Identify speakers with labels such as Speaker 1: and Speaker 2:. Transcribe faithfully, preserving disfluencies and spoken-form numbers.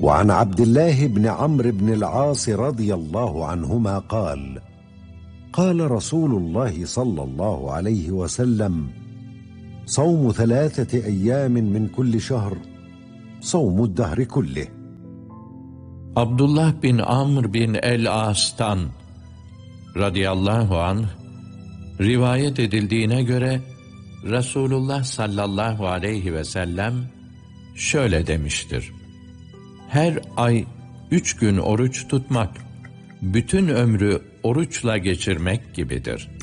Speaker 1: وعن عبد الله بن عمرو بن العاص رضي الله عنهما قال قال رسول الله صلى الله عليه وسلم صوم ثلاثة أيام من كل شهر صوم الدهر كله.
Speaker 2: Abdullah bin Amr bin el-As'tan radıyallahu anh rivayet edildiğine göre Resulullah sallallahu aleyhi ve sellem şöyle demiştir: her ay üç gün oruç tutmak, bütün ömrü oruçla geçirmek gibidir.